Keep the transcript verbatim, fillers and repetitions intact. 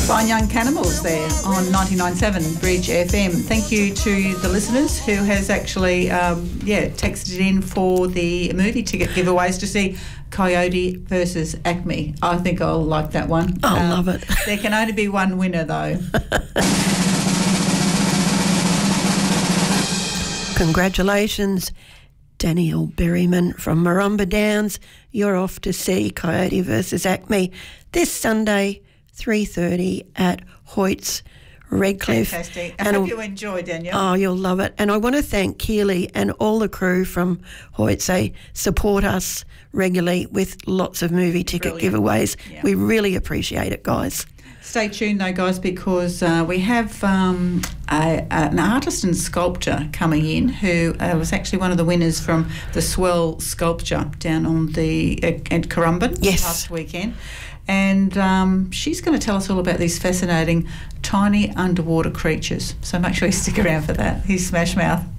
Fine Young Cannibals there on ninety-nine point seven Bridge F M. Thank you to the listeners who has actually, um, yeah, texted in for the movie ticket giveaways to see Coyote versus Acme. I think I'll like that one. I um, love it. There can only be one winner, though. Congratulations, Daniel Berryman from Marumba Downs. You're off to see Coyote versus Acme this Sunday, three thirty at Hoyts, Redcliffe. Fantastic. I and hope you enjoy, Daniel. Oh, you'll love it. And I want to thank Keely and all the crew from Hoyts. They support us regularly with lots of movie ticket Brilliant. giveaways. Yeah. We really appreciate it, guys. Stay tuned though, guys, because uh, we have um, a, an artist and sculptor coming in who uh, was actually one of the winners from the Swell Sculpture down on the uh, at Currumbin Yes. last weekend. And um, she's going to tell us all about these fascinating tiny underwater creatures. So make sure you stick around for that. Here's Smash Mouth.